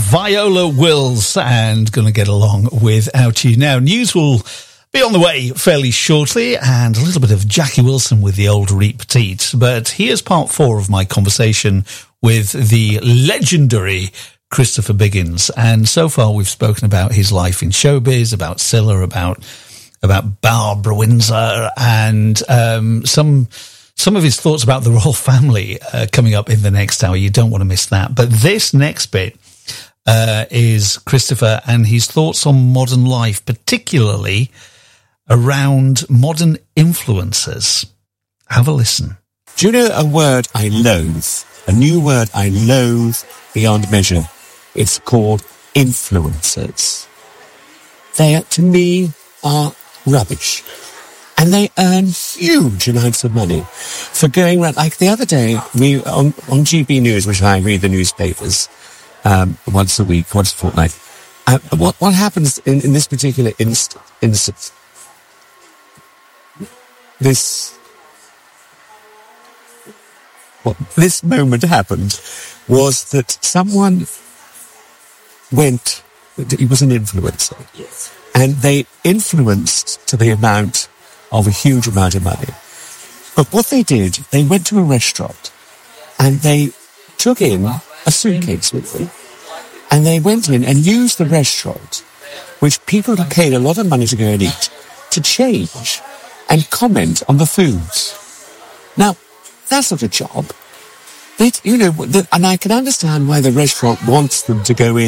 Viola Wills, and going to get along without you. Now, news will be on the way fairly shortly, and a little bit of Jackie Wilson with the old Reet Petite. But here's part 4 of my conversation with the legendary Christopher Biggins. And so far we've spoken about his life in showbiz, about Cilla, about Barbara Windsor, and some of his thoughts about the royal family coming up in the next hour. You don't want to miss that. But this next bit is Christopher and his thoughts on modern life, particularly around modern influencers. Have a listen. Do you know a word I loathe? A new word I loathe beyond measure. It's called influencers. They, to me, are rubbish. And they earn huge amounts of money for going around. Like the other day, we on GB News, which I read the newspapers once a week, once a fortnight. What happens in this particular instance? This moment happened was that someone went. He was an influencer, yes, and they influenced to the amount of a huge amount of money. But what they did, they went to a restaurant and they took in a suitcase with them, and they went in and used the restaurant, which people had paid a lot of money to go and eat, to change and comment on the foods. Now, that's not a job. And I can understand why the restaurant wants them to go in